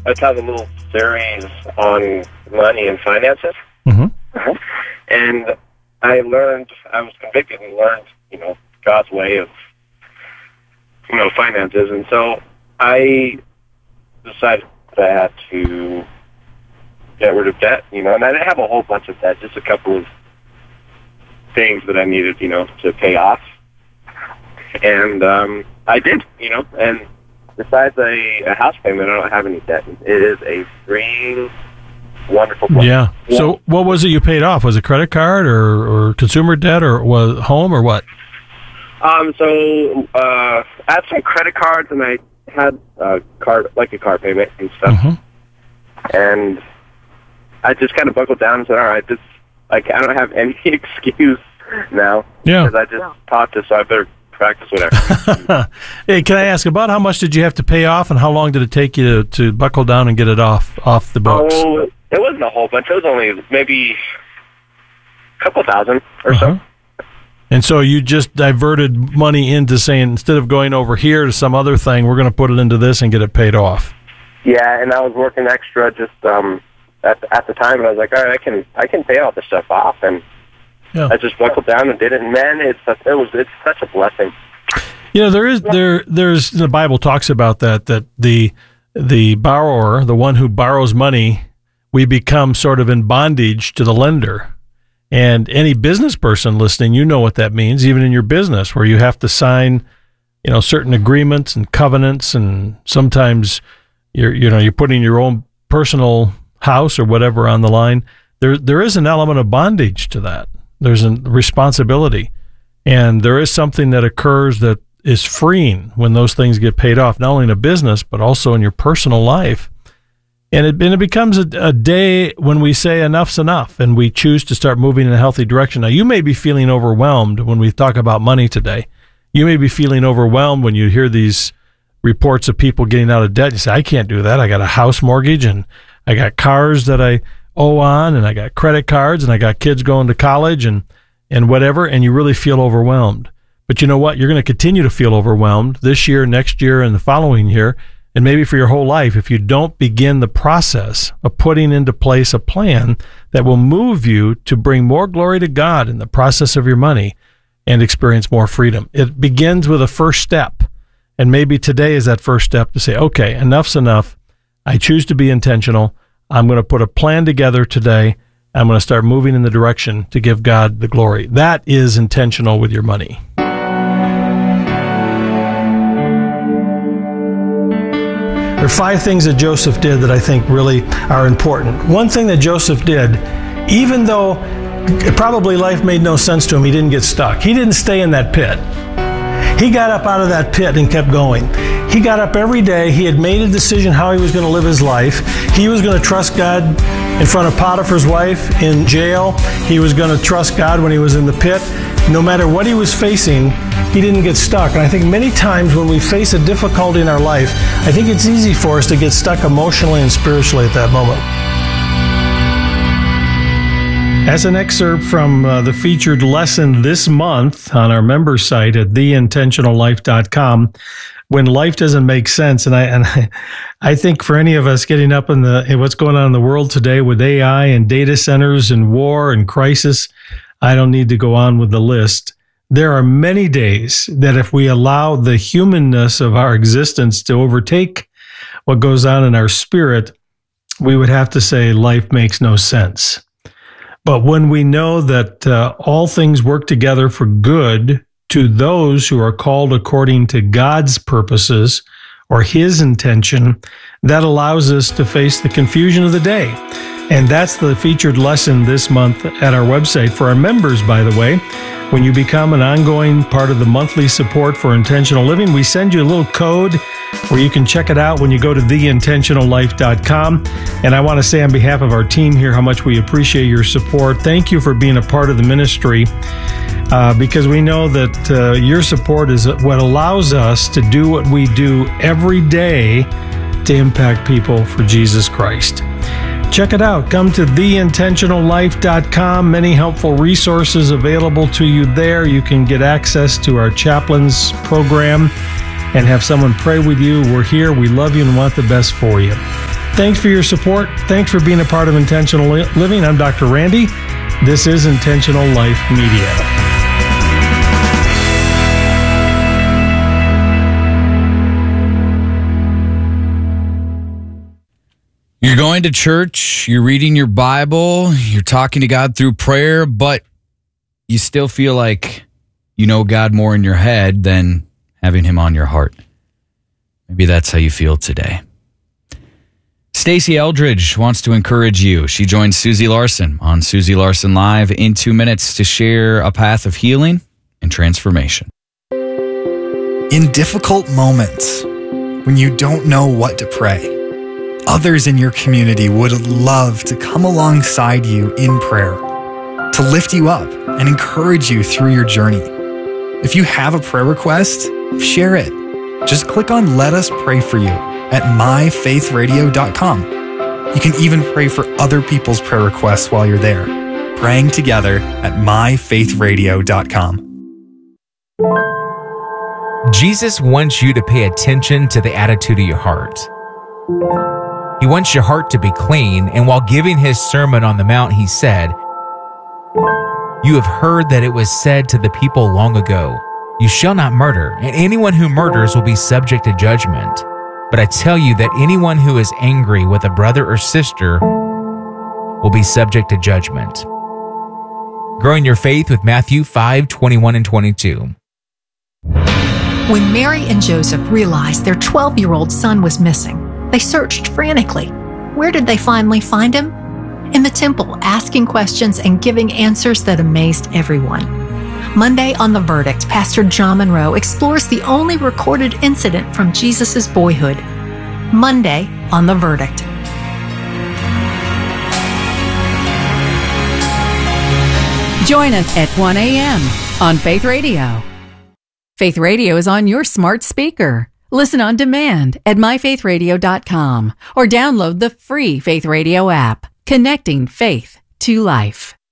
let's have a little series on money and finances. Mm-hmm. And I was convicted and learned, God's way of, finances. And so I decided that I had to get rid of debt, and I didn't have a whole bunch of debt, just a couple of things that I needed, to pay off. And I did, and besides a house payment, I don't have any debt. It is a free, wonderful place. Yeah. So what was it you paid off? Was it credit card or consumer debt, or was home, or what? So I had some credit cards, and I had a car payment and stuff. Mm-hmm. And I just kind of buckled down and said, all right, I don't have any excuse now. Yeah. Because I just taught this, so I better practice whatever. Hey, can I ask about how much did you have to pay off, and how long did it take you to buckle down and get it off the books? Oh, it wasn't a whole bunch. It was only maybe a couple thousand or so. And so you just diverted money into saying, instead of going over here to some other thing, we're going to put it into this and get it paid off. Yeah, and I was working extra just at the time, and I was like, all right, I can pay all this stuff off, and I just buckled down and did it. And man, it's such a blessing. There's the Bible talks about that the borrower, the one who borrows money, we become sort of in bondage to the lender. And any business person listening, you know what that means, even in your business, where you have to sign, certain agreements and covenants, and sometimes you're putting your own personal house or whatever on the line. There is an element of bondage to that. There's a responsibility, and there is something that occurs that is freeing when those things get paid off, not only in a business but also in your personal life. And it becomes a day when we say enough's enough, and we choose to start moving in a healthy direction. Now, you may be feeling overwhelmed when we talk about money today. You may be feeling overwhelmed when you hear these reports of people getting out of debt. You say, I can't do that. I got a house mortgage, and I got cars that I owe on, and I got credit cards, and I got kids going to college and whatever, and you really feel overwhelmed. But you know what? You're going to continue to feel overwhelmed this year, next year, and the following year, and maybe for your whole life, if you don't begin the process of putting into place a plan that will move you to bring more glory to God in the process of your money and experience more freedom. It begins with a first step, and maybe today is that first step to say, okay, enough's enough. I choose to be intentional. I'm going to put a plan together today. I'm going to start moving in the direction to give God the glory. That is intentional with your money. There are 5 things that Joseph did that I think really are important. One thing that Joseph did, even though probably life made no sense to him, he didn't get stuck. He didn't stay in that pit. He got up out of that pit and kept going. He got up every day. He had made a decision how he was going to live his life. He was going to trust God in front of Potiphar's wife in jail. He was going to trust God when he was in the pit. No matter what he was facing, he didn't get stuck. And I think many times when we face a difficulty in our life, I think it's easy for us to get stuck emotionally and spiritually at that moment. As an excerpt from the featured lesson this month on our member site at theintentionallife.com, when life doesn't make sense, and I think for any of us getting up in what's going on in the world today with AI and data centers and war and crisis, I don't need to go on with the list. There are many days that if we allow the humanness of our existence to overtake what goes on in our spirit, we would have to say life makes no sense. But when we know that all things work together for good to those who are called according to God's purposes or His intention, that allows us to face the confusion of the day. And that's the featured lesson this month at our website. For our members, by the way, when you become an ongoing part of the monthly support for intentional living, we send you a little code where you can check it out when you go to theintentionallife.com. And I want to say on behalf of our team here how much we appreciate your support. Thank you for being a part of the ministry, because we know that your support is what allows us to do what we do every day to impact people for Jesus Christ. Check it out. Come to theintentionallife.com. Many helpful resources available to you there. You can get access to our chaplains program and have someone pray with you. We're here. We love you and want the best for you. Thanks for your support. Thanks for being a part of Intentional Living. I'm Dr. Randy. This is Intentional Life Media. You're going to church, you're reading your Bible, you're talking to God through prayer, but you still feel like you know God more in your head than having him on your heart. Maybe that's how you feel today. Stacey Eldridge wants to encourage you. She joins Susie Larson on Susie Larson Live in 2 minutes to share a path of healing and transformation. In difficult moments, when you don't know what to pray, others in your community would love to come alongside you in prayer, to lift you up and encourage you through your journey. If you have a prayer request, share it. Just click on Let Us Pray For You at myfaithradio.com. You can even pray for other people's prayer requests while you're there, praying together at myfaithradio.com. Jesus wants you to pay attention to the attitude of your heart. He wants your heart to be clean, and while giving his Sermon on the Mount, he said, "You have heard that it was said to the people long ago, 'You shall not murder, and anyone who murders will be subject to judgment.' But I tell you that anyone who is angry with a brother or sister will be subject to judgment." Growing your faith with Matthew 5:21 and 22. When Mary and Joseph realized their 12-year-old son was missing, they searched frantically. Where did they finally find him? In the temple, asking questions and giving answers that amazed everyone. Monday on The Verdict, Pastor John Monroe explores the only recorded incident from Jesus' boyhood. Monday on The Verdict. Join us at 1 a.m. on Faith Radio. Faith Radio is on your smart speaker. Listen on demand at myfaithradio.com or download the free Faith Radio app, connecting faith to life.